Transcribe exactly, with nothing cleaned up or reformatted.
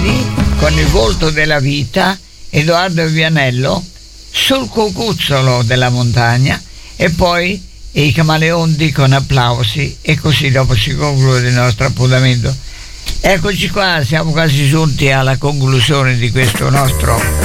Verdi con Il volto della vita, Edoardo Vianello, Sul cucuzzolo della montagna, e poi I Camaleonti con Applausi, e così dopo si conclude il nostro appuntamento. Eccoci qua, siamo quasi giunti alla conclusione di questo nostro